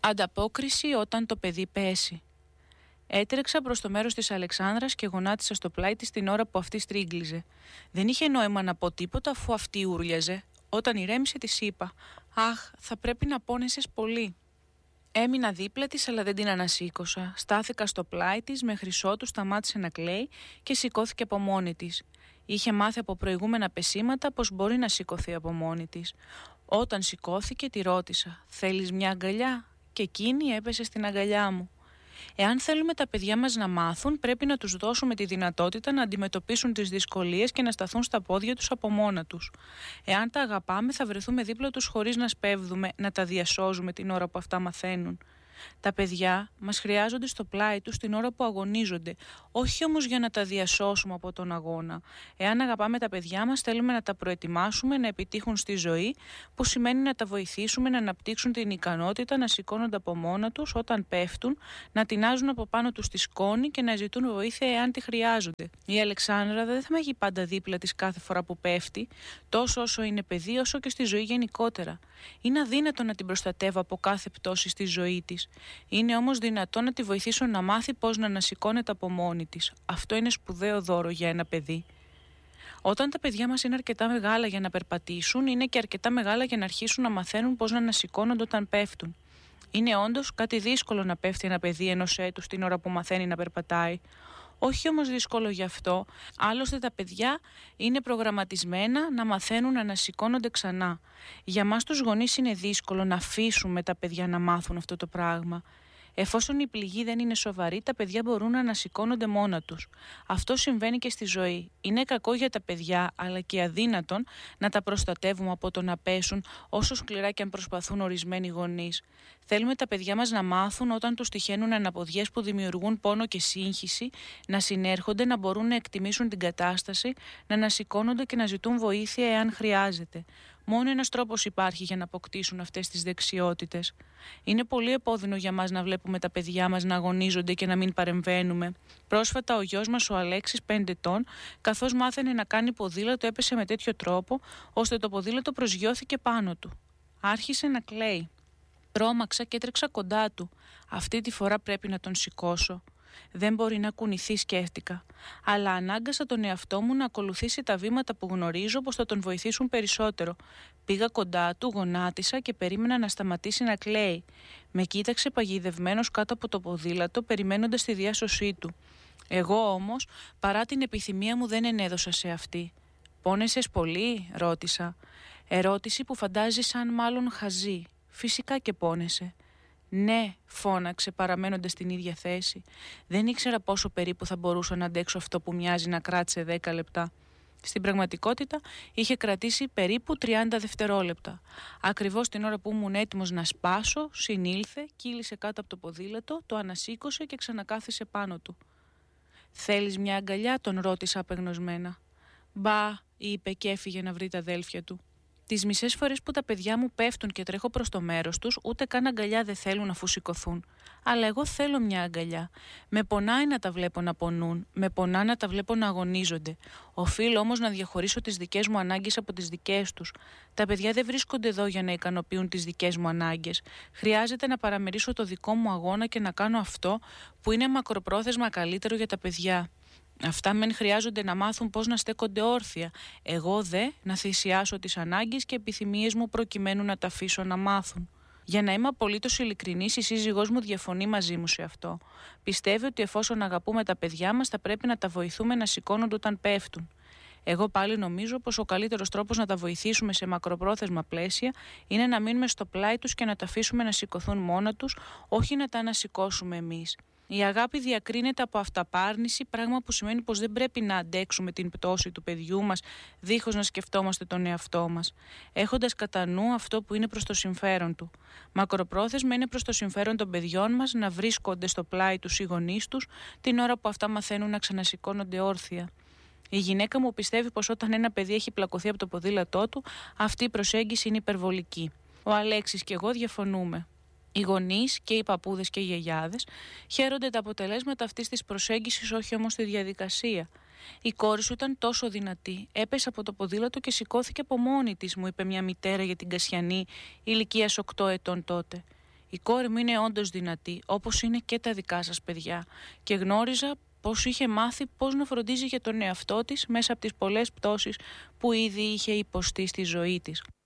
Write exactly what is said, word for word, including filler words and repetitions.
Ανταπόκριση όταν το παιδί πέσει. Έτρεξα προς το μέρος της Αλεξάνδρας και γονάτισα στο πλάι της την ώρα που αυτή στρίγγλιζε. Δεν είχε νόημα να πω τίποτα αφού αυτή ούρλιαζε. Όταν ηρέμησε της είπα «Αχ, θα πρέπει να πόνεσες πολύ». Έμεινα δίπλα της αλλά δεν την ανασήκωσα. Στάθηκα στο πλάι της μέχρι ότου σταμάτησε να κλαίει και σηκώθηκε από μόνη της. Είχε μάθει από προηγούμενα πεσήματα πως μπορεί να σηκωθεί από μόνη της. Όταν σηκώθηκε τη ρώτησα «Θέλεις μια αγκαλιά?» και εκείνη έπεσε στην αγκαλιά μου. Εάν θέλουμε τα παιδιά μας να μάθουν, πρέπει να τους δώσουμε τη δυνατότητα να αντιμετωπίσουν τις δυσκολίες και να σταθούν στα πόδια τους από μόνα τους. Εάν τα αγαπάμε, θα βρεθούμε δίπλα τους χωρίς να σπέβδουμε, να τα διασώζουμε την ώρα που αυτά μαθαίνουν. Τα παιδιά μας χρειάζονται στο πλάι τους την ώρα που αγωνίζονται, όχι όμως για να τα διασώσουμε από τον αγώνα. Εάν αγαπάμε τα παιδιά μας, θέλουμε να τα προετοιμάσουμε να επιτύχουν στη ζωή, που σημαίνει να τα βοηθήσουμε να αναπτύξουν την ικανότητα να σηκώνονται από μόνα τους όταν πέφτουν, να τεινάζουν από πάνω τους τη σκόνη και να ζητούν βοήθεια εάν τη χρειάζονται. Η Αλεξάνδρα δεν θα με έχει πάντα δίπλα της κάθε φορά που πέφτει, τόσο όσο είναι παιδί, όσο και στη ζωή γενικότερα. Είναι αδύνατο να την προστατεύω από κάθε πτώση στη ζωή της. Είναι όμως δυνατό να τη βοηθήσω να μάθει πώς να ανασηκώνεται από μόνη της. Αυτό είναι σπουδαίο δώρο για ένα παιδί. Όταν τα παιδιά μας είναι αρκετά μεγάλα για να περπατήσουν, είναι και αρκετά μεγάλα για να αρχίσουν να μαθαίνουν πώς να ανασηκώνονται όταν πέφτουν. Είναι όντως κάτι δύσκολο να πέφτει ένα παιδί ενός έτους την ώρα που μαθαίνει να περπατάει. Όχι όμως δύσκολο γι' αυτό, άλλωστε τα παιδιά είναι προγραμματισμένα να μαθαίνουν να ανασηκώνονται ξανά. Για μας τους γονείς είναι δύσκολο να αφήσουμε τα παιδιά να μάθουν αυτό το πράγμα. Εφόσον η πληγή δεν είναι σοβαρή, τα παιδιά μπορούν να ανασηκώνονται μόνα τους. Αυτό συμβαίνει και στη ζωή. Είναι κακό για τα παιδιά, αλλά και αδύνατον να τα προστατεύουμε από το να πέσουν, όσο σκληρά και αν προσπαθούν ορισμένοι γονείς. Θέλουμε τα παιδιά μας να μάθουν όταν τους τυχαίνουν αναποδιές που δημιουργούν πόνο και σύγχυση, να συνέρχονται, να μπορούν να εκτιμήσουν την κατάσταση, να ανασηκώνονται και να ζητούν βοήθεια εάν χρειάζεται. Μόνο ένας τρόπος υπάρχει για να αποκτήσουν αυτές τις δεξιότητες. Είναι πολύ επώδυνο για μας να βλέπουμε τα παιδιά μας να αγωνίζονται και να μην παρεμβαίνουμε. Πρόσφατα ο γιος μας ο Αλέξης, πέντε ετών, καθώς μάθαινε να κάνει ποδήλατο, έπεσε με τέτοιο τρόπο, ώστε το ποδήλατο προσγειώθηκε πάνω του. Άρχισε να κλαίει. Τρόμαξα και έτρεξα κοντά του. Αυτή τη φορά πρέπει να τον σηκώσω. Δεν μπορεί να κουνηθεί, σκέφτηκα. Αλλά ανάγκασα τον εαυτό μου να ακολουθήσει τα βήματα που γνωρίζω πως θα τον βοηθήσουν περισσότερο. Πήγα κοντά του, γονάτισα και περίμενα να σταματήσει να κλαίει. Με κοίταξε παγιδευμένος κάτω από το ποδήλατο, περιμένοντας τη διάσωσή του. Εγώ όμως, παρά την επιθυμία μου, δεν ενέδωσα σε αυτή. «Πόνεσες πολύ?» ρώτησα. Ερώτηση που φαντάζει σαν μάλλον χαζή. Φυσικά και πόνεσε. «Ναι», φώναξε παραμένοντας στην ίδια θέση. Δεν ήξερα πόσο περίπου θα μπορούσα να αντέξω αυτό που μοιάζει να κράτησε δέκα λεπτά. Στην πραγματικότητα είχε κρατήσει περίπου τριάντα δευτερόλεπτα. Ακριβώς την ώρα που ήμουν έτοιμος να σπάσω, συνήλθε, κύλησε κάτω από το ποδήλατο, το ανασήκωσε και ξανακάθισε πάνω του. «Θέλεις μια αγκαλιά?» τον ρώτησα απεγνωσμένα. «Μπα», είπε και έφυγε να βρει τα αδέλφια του. Τις μισές φορές που τα παιδιά μου πέφτουν και τρέχω προς το μέρος τους, ούτε καν αγκαλιά δεν θέλουν αφού σηκωθούν. Αλλά εγώ θέλω μια αγκαλιά. Με πονάει να τα βλέπω να πονούν, με πονά να τα βλέπω να αγωνίζονται. Οφείλω όμως να διαχωρίσω τις δικές μου ανάγκες από τις δικές τους. Τα παιδιά δεν βρίσκονται εδώ για να ικανοποιούν τις δικές μου ανάγκες. Χρειάζεται να παραμερίσω το δικό μου αγώνα και να κάνω αυτό που είναι μακροπρόθεσμα καλύτερο για τα παιδιά. Αυτά μεν χρειάζονται να μάθουν πώς να στέκονται όρθια. Εγώ δε να θυσιάσω τις ανάγκες και επιθυμίες μου προκειμένου να τα αφήσω να μάθουν. Για να είμαι απολύτως ειλικρινής, η σύζυγός μου διαφωνεί μαζί μου σε αυτό. Πιστεύει ότι εφόσον αγαπούμε τα παιδιά μας, θα πρέπει να τα βοηθούμε να σηκώνονται όταν πέφτουν. Εγώ πάλι νομίζω πως ο καλύτερος τρόπος να τα βοηθήσουμε σε μακροπρόθεσμα πλαίσια είναι να μείνουμε στο πλάι τους και να τα αφήσουμε να σηκωθούν μόνα τους, όχι να τα ανασηκώσουμε εμείς. Η αγάπη διακρίνεται από αυταπάρνηση, πράγμα που σημαίνει πως δεν πρέπει να αντέξουμε την πτώση του παιδιού μας δίχως να σκεφτόμαστε τον εαυτό μας, έχοντας κατά νου αυτό που είναι προς το συμφέρον του. Μακροπρόθεσμα είναι προς το συμφέρον των παιδιών μας να βρίσκονται στο πλάι τους οι γονείς τους την ώρα που αυτά μαθαίνουν να ξανασηκώνονται όρθια. Η γυναίκα μου πιστεύει πως όταν ένα παιδί έχει πλακωθεί από το ποδήλατό του, αυτή η προσέγγιση είναι υπερβολική. Ο Αλέξης και εγώ διαφωνούμε. Οι γονείς και οι παππούδες και οι γιαγιάδες χαίρονται τα αποτελέσματα αυτής της προσέγγισης, όχι όμως τη διαδικασία. Η κόρη σου ήταν τόσο δυνατή, έπεσε από το ποδήλατο και σηκώθηκε από μόνη της, μου είπε μια μητέρα για την Κασιανή, ηλικίας οκτώ ετών τότε. Η κόρη μου είναι όντως δυνατή, όπως είναι και τα δικά σας παιδιά, και γνώριζα πως είχε μάθει πώς να φροντίζει για τον εαυτό της μέσα από τις πολλές πτώσεις που ήδη είχε υποστεί στη ζωή της.